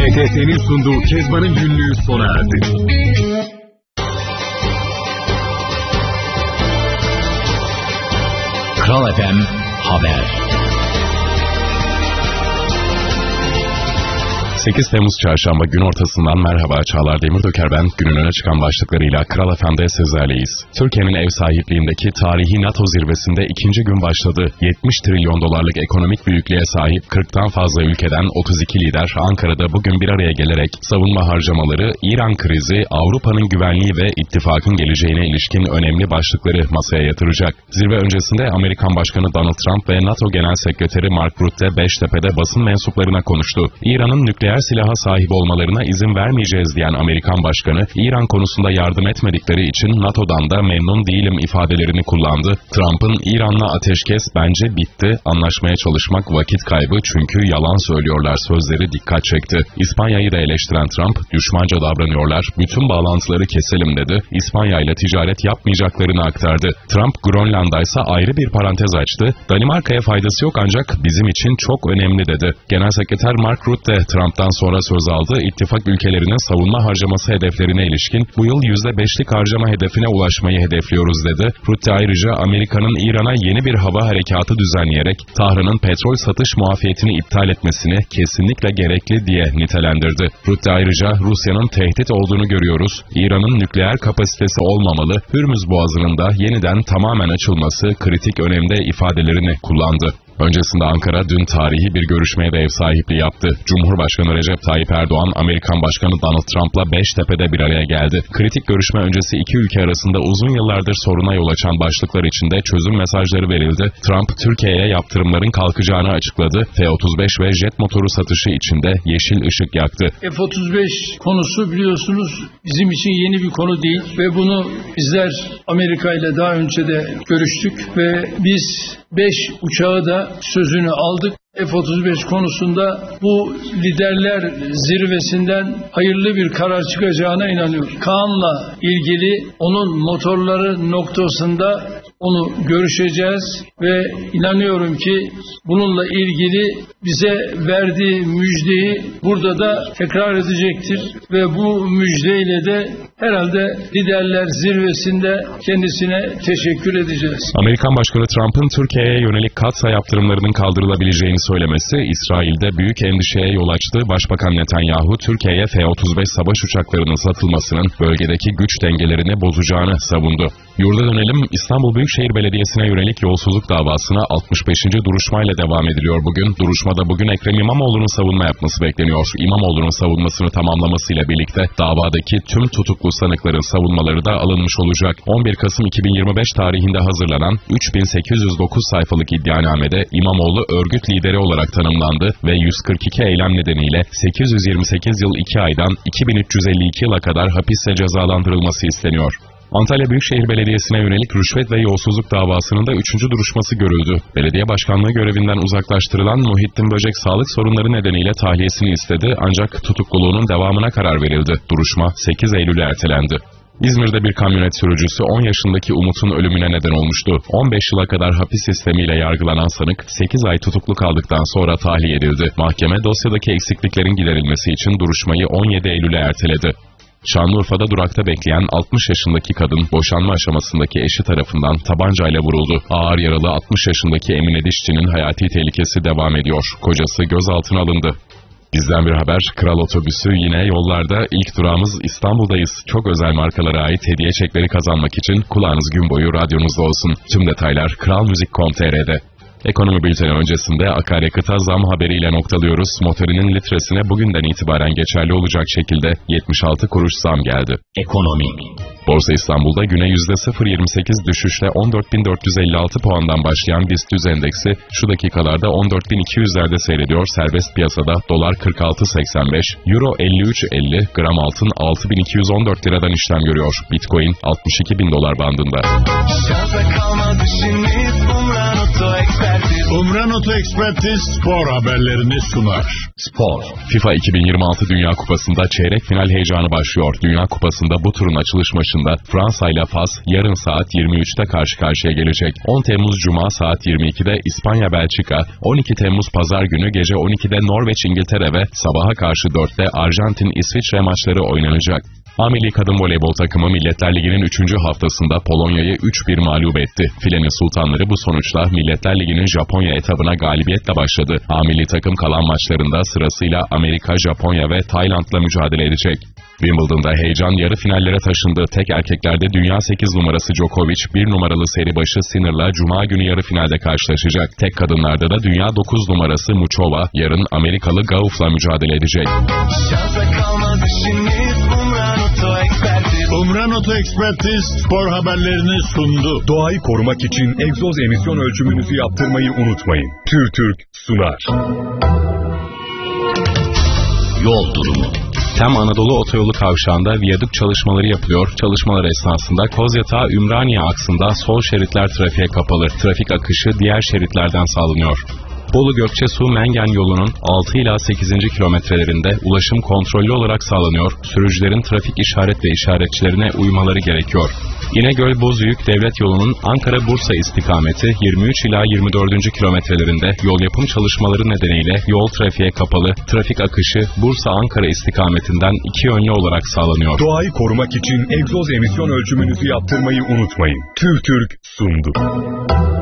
PTT'nin sunduğu Kezban'ın günlüğü sona erdi. Kral FM Haber. 8 Temmuz Çarşamba gün ortasından merhaba, Çağlar Demirdöker ben. Günün öne çıkan başlıklarıyla Kral FM'de sizlerleyiz. Türkiye'nin ev sahipliğindeki tarihi NATO zirvesinde ikinci gün başladı. 70 trilyon dolarlık ekonomik büyüklüğe sahip 40'tan fazla ülkeden 32 lider Ankara'da bugün bir araya gelerek savunma harcamaları, İran krizi, Avrupa'nın güvenliği ve ittifakın geleceğine ilişkin önemli başlıkları masaya yatıracak. Zirve öncesinde Amerikan Başkanı Donald Trump ve NATO Genel Sekreteri Mark Rutte Beştepe'de basın mensuplarına konuştu. İran'ın nükleer silaha sahip olmalarına izin vermeyeceğiz diyen Amerikan Başkanı, İran konusunda yardım etmedikleri için NATO'dan da memnun değilim ifadelerini kullandı. Trump'ın İran'la ateşkes bence bitti, anlaşmaya çalışmak vakit kaybı çünkü yalan söylüyorlar sözleri dikkat çekti. İspanya'yı da eleştiren Trump, düşmanca davranıyorlar, bütün bağlantıları keselim dedi. İspanya ile ticaret yapmayacaklarını aktardı. Trump, Grönland'a ise ayrı bir parantez açtı. Danimarka'ya faydası yok ancak bizim için çok önemli dedi. Genel Sekreter Mark Rutte, Trump'tan sonra söz aldı. İttifak ülkelerinin savunma harcaması hedeflerine ilişkin bu yıl %5'lik harcama hedefine ulaşmayı hedefliyoruz dedi. Rutte ayrıca Amerika'nın İran'a yeni bir hava harekatı düzenleyerek Tahran'ın petrol satış muafiyetini iptal etmesini kesinlikle gerekli diye nitelendirdi. Rutte ayrıca Rusya'nın tehdit olduğunu görüyoruz. İran'ın nükleer kapasitesi olmamalı. Hürmüz Boğazı'nın da yeniden tamamen açılması kritik önemde ifadelerini kullandı. Öncesinde Ankara dün tarihi bir görüşmeye de ev sahipliği yaptı. Cumhurbaşkanı Recep Tayyip Erdoğan, Amerikan Başkanı Donald Trump'la Beştepe'de bir araya geldi. Kritik görüşme öncesi iki ülke arasında uzun yıllardır soruna yol açan başlıklar içinde çözüm mesajları verildi. Trump, Türkiye'ye yaptırımların kalkacağını açıkladı. F-35 ve jet motoru satışı içinde yeşil ışık yaktı. F-35 konusu biliyorsunuz bizim için yeni bir konu değil ve bunu bizler Amerika ile daha önce de görüştük ve biz 5 uçağı da sözünü aldık. F-35 konusunda bu liderler zirvesinden hayırlı bir karar çıkacağına inanıyorum. Kaan'la ilgili onun motorları noktasında onu görüşeceğiz ve inanıyorum ki bununla ilgili bize verdiği müjdeyi burada da tekrar edecektir ve bu müjdeyle de herhalde liderler zirvesinde kendisine teşekkür edeceğiz. Amerikan Başkanı Trump'ın Türkiye'ye yönelik katsa yaptırımlarının kaldırılabileceğini söylemesi İsrail'de büyük endişeye yol açtı. Başbakan Netanyahu, Türkiye'ye F-35 savaş uçaklarının satılmasının bölgedeki güç dengelerini bozacağını savundu. Yurda dönelim, İstanbul Büyükşehir Belediyesi'ne yönelik yolsuzluk davasına 65. duruşmayla devam ediliyor bugün. Duruşmada bugün Ekrem İmamoğlu'nun savunma yapması bekleniyor. İmamoğlu'nun savunmasını tamamlamasıyla birlikte davadaki tüm tutuklu sanıkların savunmaları da alınmış olacak. 11 Kasım 2025 tarihinde hazırlanan 3809 sayfalık iddianamede İmamoğlu örgüt lideri olarak tanımlandı ve 142 eylem nedeniyle 828 yıl 2 aydan 2352 yıla kadar hapiste cezalandırılması isteniyor. Antalya Büyükşehir Belediyesi'ne yönelik rüşvet ve yolsuzluk davasının da 3. duruşması görüldü. Belediye başkanlığı görevinden uzaklaştırılan Muhittin Böcek sağlık sorunları nedeniyle tahliyesini istedi ancak tutukluluğunun devamına karar verildi. Duruşma 8 Eylül'e ertelendi. İzmir'de bir kamyonet sürücüsü 10 yaşındaki Umut'un ölümüne neden olmuştu. 15 yıla kadar hapis sistemiyle yargılanan sanık 8 ay tutuklu kaldıktan sonra tahliye edildi. Mahkeme dosyadaki eksikliklerin giderilmesi için duruşmayı 17 Eylül'e erteledi. Şanlıurfa'da durakta bekleyen 60 yaşındaki kadın boşanma aşamasındaki eşi tarafından tabancayla vuruldu. Ağır yaralı 60 yaşındaki Emine Dişçi'nin hayati tehlikesi devam ediyor. Kocası gözaltına alındı. Bizden bir haber, Kral Otobüsü yine yollarda. İlk durağımız İstanbul'dayız. Çok özel markalara ait hediye çekleri kazanmak için kulağınız gün boyu radyonuzda olsun. Tüm detaylar kralmuzik.com.tr'de. Ekonomi bülteni öncesinde akaryakıta zam haberiyle noktalıyoruz. Motorinin litresine bugünden itibaren geçerli olacak şekilde 76 kuruş zam geldi. Ekonomi. Borsa İstanbul'da güne %0.28 düşüşle 14.456 puandan başlayan BIST endeksi şu dakikalarda 14.200'lerde seyrediyor. Serbest piyasada dolar 46.85, euro 53.50, gram altın 6.214 liradan işlem görüyor. Bitcoin 62.000 dolar bandında. Şansa kalmaz işimiz, bunlar oto ekspertiz. Umran Oto Ekspertiz spor haberlerini sunar. Spor. FIFA 2026 Dünya Kupası'nda çeyrek final heyecanı başlıyor. Dünya Kupası'nda bu turun açılış maçında Fransa ile Fas yarın saat 23'te karşı karşıya gelecek. 10 Temmuz Cuma saat 22'de İspanya-Belçika, 12 Temmuz Pazar günü gece 12'de Norveç-İngiltere ve sabaha karşı 4'te Arjantin-İsviçre maçları oynanacak. Milli Kadın Voleybol takımı Milletler Ligi'nin 3. haftasında Polonya'yı 3-1 mağlup etti. Filenin sultanları bu sonuçla Milletler Ligi'nin Japonya etabına galibiyetle başladı. Milli takım kalan maçlarında sırasıyla Amerika, Japonya ve Tayland'la mücadele edecek. Wimbledon'da heyecan yarı finallere taşındı. Tek erkeklerde dünya 8 numarası Djokovic 1 numaralı seri başı Sinner'la Cuma günü yarı finalde karşılaşacak. Tek kadınlarda da dünya 9 numarası Muchova yarın Amerikalı Gauff'la mücadele edecek. Umran Oto Ekspertiz spor haberlerini sundu. Doğayı korumak için egzoz emisyon ölçümünüzü yaptırmayı unutmayın. TÜRTÜRK sunar. Yol durumu. Tem Anadolu Otoyolu kavşağında viyadük çalışmaları yapılıyor. Çalışmalar esnasında Kozyatağı-Ümraniye aksında sol şeritler trafiğe kapalı. Trafik akışı diğer şeritlerden sağlanıyor. Bolu-Gökçesu-Mengen yolunun 6 ila 8. kilometrelerinde ulaşım kontrollü olarak sağlanıyor. Sürücülerin trafik işaret ve işaretçilerine uymaları gerekiyor. İnegöl-Bozüyük devlet yolunun Ankara-Bursa istikameti 23 ila 24. kilometrelerinde yol yapım çalışmaları nedeniyle yol trafiğe kapalı. Trafik akışı Bursa-Ankara istikametinden 2 yönlü olarak sağlanıyor. Doğayı korumak için egzoz emisyon ölçümünüzü yaptırmayı unutmayın. TÜRTÜRK sundu.